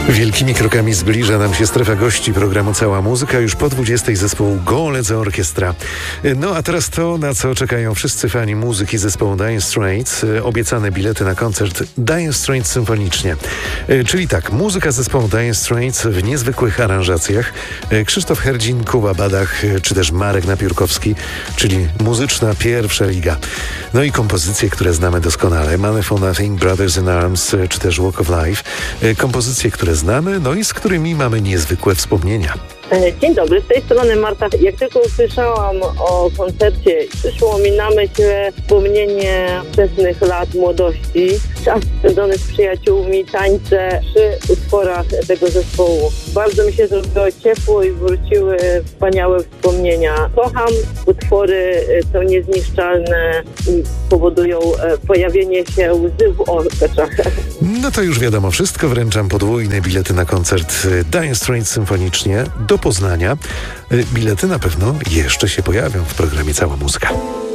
Wielkimi krokami zbliża nam się strefa gości programu Cała Muzyka. Już po 20 zespół Golec Orkiestra. No a teraz to, na co czekają wszyscy fani muzyki zespołu Dire Straits. Obiecane bilety na koncert Dire Straits symfonicznie. Czyli tak, muzyka zespołu Dire Straits w niezwykłych aranżacjach. Krzysztof Herdzin, Kuba Badach, czy też Marek Napiórkowski, czyli muzyczna pierwsza liga. No i kompozycje, które znamy doskonale. Money for Nothing, Brothers in Arms, czy też Walk of Life. Kompozycje, które znamy, no i z którymi mamy niezwykłe wspomnienia. Dzień dobry, z tej strony Marta. Jak tylko usłyszałam o koncercie, przyszło mi na myśl wspomnienie wczesnych lat młodości. Czas spędzony z przyjaciółmi, tańce przy utworach tego zespołu. Bardzo mi się zrobiło ciepło i wróciły wspaniałe wspomnienia. Kocham, utwory są niezniszczalne i powodują pojawienie się łzy w oczach. No to już wiadomo wszystko. Wręczam podwójne bilety na koncert Dire Straits symfonicznie do Poznania. Bilety na pewno jeszcze się pojawią w programie Cała Muzyka.